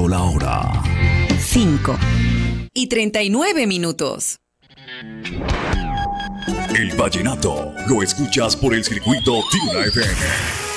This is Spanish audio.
la hora. 5:39. El vallenato lo escuchas por el circuito Tuna FM.